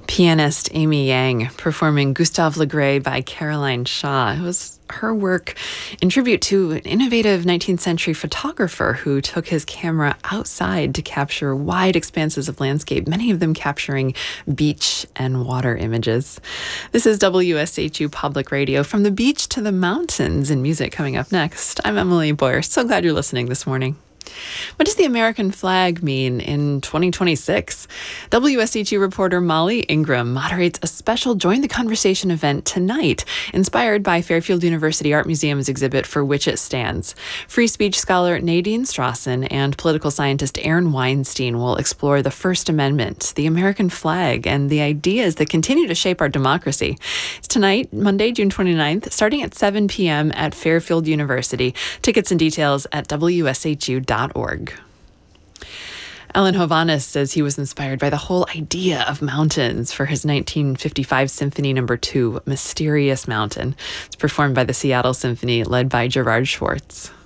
Pianist Amy Yang performing Gustave Le Gray by Caroline Shaw. It was her work in tribute to an innovative 19th century photographer who took his camera outside to capture wide expanses of landscape, many of them capturing beach and water images. This is WSHU Public Radio, from the beach to the mountains in music. Coming up next, I'm Emily Boyer. So glad you're listening this morning. What does the American flag mean in 2026? WSHU reporter Molly Ingram moderates a special Join the Conversation event tonight, inspired by Fairfield University Art Museum's exhibit For Which It Stands. Free speech scholar Nadine Strawson and political scientist Aaron Weinstein will explore the First Amendment, the American flag, and the ideas that continue to shape our democracy. It's tonight, Monday, June 29th, starting at 7 p.m. at Fairfield University. Tickets and details at WSHU.org. Alan Hovhaness says he was inspired by the whole idea of mountains for his 1955 Symphony No. 2, Mysterious Mountain. It's performed by the Seattle Symphony, led by Gerard Schwartz.